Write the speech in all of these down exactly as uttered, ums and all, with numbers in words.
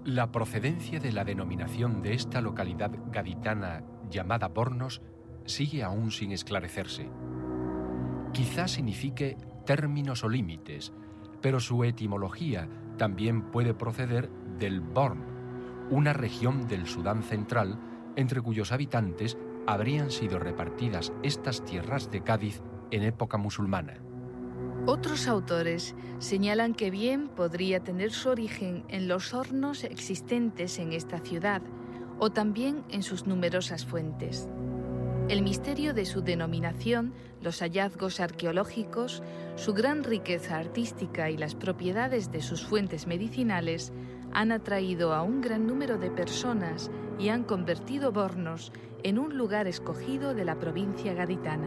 La procedencia de la denominación de esta localidad gaditana llamada Bornos sigue aún sin esclarecerse. Quizá signifique términos o límites, pero su etimología también puede proceder del Born, una región del Sudán central entre cuyos habitantes habrían sido repartidas estas tierras de Cádiz en época musulmana. Otros autores señalan que bien podría tener su origen en los hornos existentes en esta ciudad o también en sus numerosas fuentes. El misterio de su denominación, los hallazgos arqueológicos, su gran riqueza artística y las propiedades de sus fuentes medicinales han atraído a un gran número de personas y han convertido Bornos en un lugar escogido de la provincia gaditana.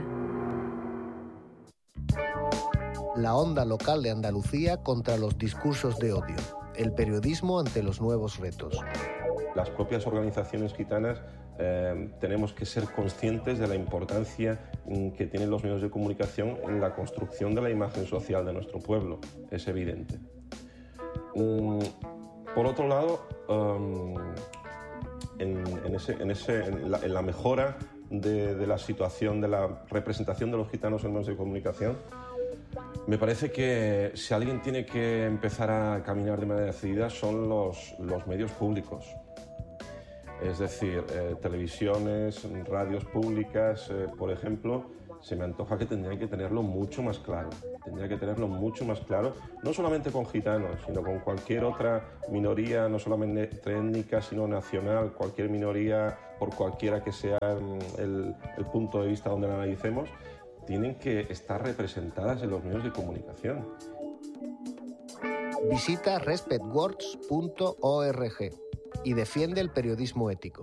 La onda local de Andalucía contra los discursos de odio. El periodismo ante los nuevos retos. Las propias organizaciones gitanas eh, tenemos que ser conscientes de la importancia mm, que tienen los medios de comunicación en la construcción de la imagen social de nuestro pueblo. Es evidente. Mm, por otro lado, um, en, en, ese, en, ese, en, la, en la mejora de, de la situación, de la representación de los gitanos en medios de comunicación, me parece que si alguien tiene que empezar a caminar de manera decidida son los, los medios públicos. Es decir, eh, televisiones, radios públicas, eh, por ejemplo, se me antoja que tendrían que tenerlo mucho más claro. Tendría que tenerlo mucho más claro, no solamente con gitanos, sino con cualquier otra minoría, no solamente étnica, sino nacional, cualquier minoría, por cualquiera que sea el, el punto de vista donde la analicemos, tienen que estar representadas en los medios de comunicación. Visita respect words punto org y defiende el periodismo ético.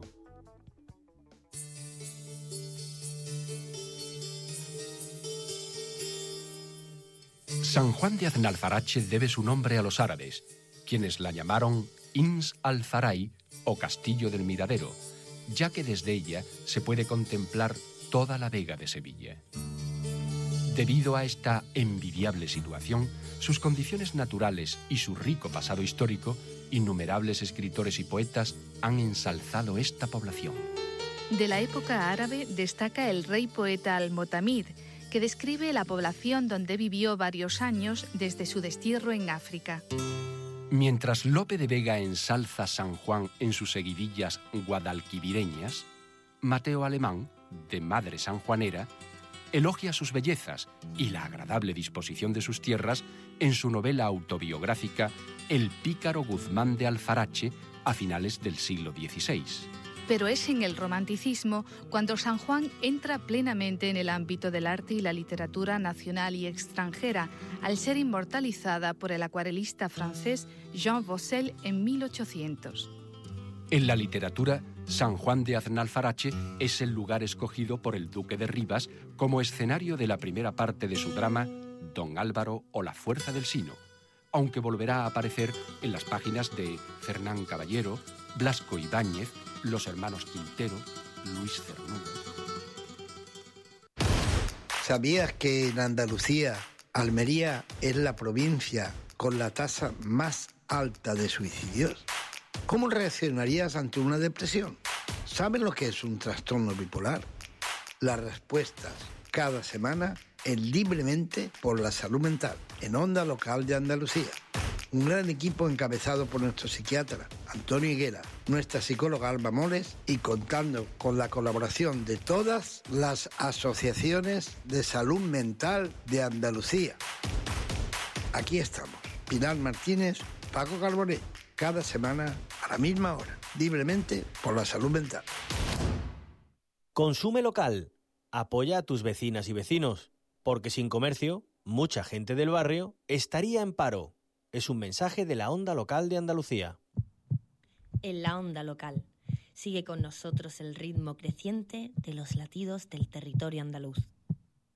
San Juan de Aznalfarache debe su nombre a los árabes, quienes la llamaron Ins al-Faray o Castillo del Miradero, ya que desde ella se puede contemplar toda la Vega de Sevilla. Debido a esta envidiable situación, sus condiciones naturales y su rico pasado histórico, innumerables escritores y poetas han ensalzado esta población. De la época árabe destaca el rey poeta Al-Motamid, que describe la población donde vivió varios años desde su destierro en África. Mientras Lope de Vega ensalza San Juan en sus seguidillas guadalquivireñas, Mateo Alemán, de madre sanjuanera, elogia sus bellezas y la agradable disposición de sus tierras en su novela autobiográfica El pícaro Guzmán de Alfarache a finales del siglo dieciséis. Pero es en el romanticismo cuando San Juan entra plenamente en el ámbito del arte y la literatura nacional y extranjera, al ser inmortalizada por el acuarelista francés Jean Vaucel en mil ochocientos. En la literatura, San Juan de Aznalfarache es el lugar escogido por el duque de Rivas como escenario de la primera parte de su drama Don Álvaro o la fuerza del Sino, aunque volverá a aparecer en las páginas de Fernán Caballero, Blasco Ibáñez, los hermanos Quintero, Luis Cernuda. ¿Sabías que en Andalucía, Almería es la provincia con la tasa más alta de suicidios? ¿Cómo reaccionarías ante una depresión? ¿Sabes lo que es un trastorno bipolar? Las respuestas cada semana en Libremente por la Salud Mental, en Onda Local de Andalucía. Un gran equipo encabezado por nuestro psiquiatra Antonio Higuera, nuestra psicóloga Alba Moles y contando con la colaboración de todas las asociaciones de salud mental de Andalucía. Aquí estamos, Pilar Martínez, Paco Carbonell, cada semana a la misma hora, Libremente por la Salud Mental. Consume local. Apoya a tus vecinas y vecinos, porque sin comercio, mucha gente del barrio estaría en paro. Es un mensaje de la Onda Local de Andalucía. En la Onda Local. Sigue con nosotros el ritmo creciente de los latidos del territorio andaluz.